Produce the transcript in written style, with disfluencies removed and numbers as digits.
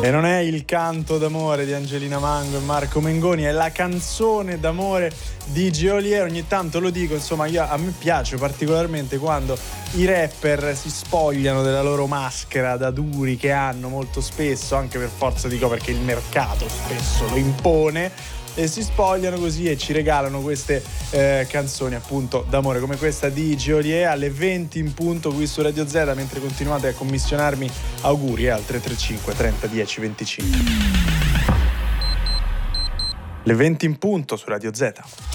E non è il canto d'amore di Angelina Mango e Marco Mengoni, è la canzone d'amore di Geolier. Ogni tanto lo dico, insomma, a me piace particolarmente quando i rapper si spogliano della loro maschera da duri che hanno molto spesso, anche per forza, dico, perché il mercato spesso lo impone, e si spogliano così e ci regalano queste canzoni appunto d'amore come questa di Geolier alle 20 in punto qui su Radio Z, mentre continuate a commissionarmi auguri al 335 30 10 25. Le 20 in punto su Radio Z.